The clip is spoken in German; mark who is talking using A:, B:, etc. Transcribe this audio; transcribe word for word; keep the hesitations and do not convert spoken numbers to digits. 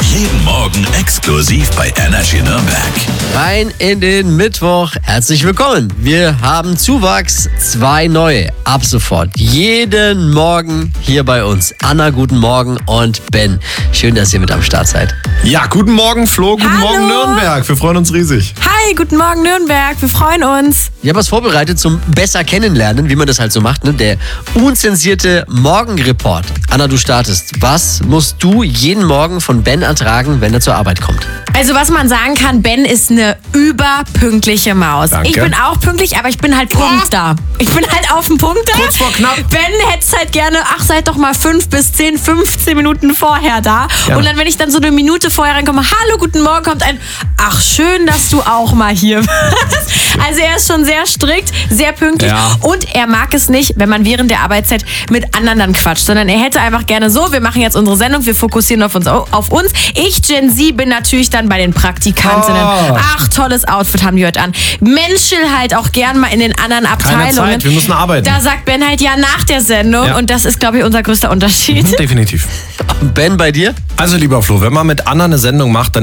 A: Jeden Morgen exklusiv bei Energy Nürnberg.
B: Rein in den Mittwoch. Herzlich willkommen. Wir haben Zuwachs, zwei neue. Ab sofort. Jeden Morgen hier bei uns. Anna, guten Morgen, und Ben. Schön, dass ihr mit am Start seid.
C: Ja, guten Morgen Flo, guten
D: Hallo.
C: Morgen Nürnberg. Wir freuen uns riesig.
D: Hi, guten Morgen Nürnberg, wir freuen uns.
B: Ich habe was vorbereitet zum besser kennenlernen, wie man das halt so macht. Ne? Der unzensierte Morgenreport. Anna, du startest. Was musst du jeden Morgen von Ben ertragen, wenn er zur Arbeit kommt?
D: Also was man sagen kann, Ben ist eine überpünktliche Maus.
C: Danke.
D: Ich bin auch pünktlich, aber ich bin halt Punkt da. Ich bin halt auf den Punkt da.
C: Kurz vor knapp.
D: Ben hätte es halt gerne, ach, seid doch mal fünf bis zehn, fünfzehn Minuten vorher da.
C: Ja.
D: Und dann, wenn ich dann so eine Minute vorher reinkomme, hallo, guten Morgen, kommt ein, ach, schön, dass du auch mal hier bist. Also er ist schon sehr strikt, sehr pünktlich,
C: Ja.
D: und er mag es nicht, wenn man während der Arbeitszeit mit anderen dann quatscht, sondern er hätte einfach gerne so, wir machen jetzt unsere Sendung, wir fokussieren auf uns. Auf uns. Ich, Gen Z, bin natürlich dann bei den Praktikantinnen.
C: Oh.
D: Ach, tolles Outfit haben die heute an. Menschel halt auch gern mal in den anderen Abteilungen.
C: Zeit, wir müssen arbeiten.
D: Da sagt Ben halt ja nach der Sendung,
C: Ja.
D: und das ist, glaube ich, unser größter Unterschied.
C: Definitiv.
B: Ben, bei dir?
C: Also lieber Flo, wenn man mit Anna eine Sendung macht, dann